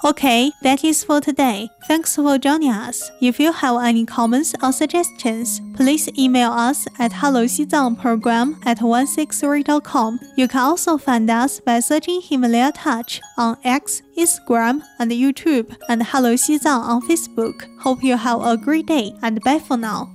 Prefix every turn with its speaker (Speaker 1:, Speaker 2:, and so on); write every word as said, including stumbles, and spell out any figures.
Speaker 1: Okay, that is for today. Thanks for joining us. If you have any comments or suggestions, please email us at hello西藏program at one six three dot com. You can also find us by searching Himalaya Touch on X, Instagram, and YouTube, and Hello 西藏 on Facebook. Hope you have a great day, and bye for now.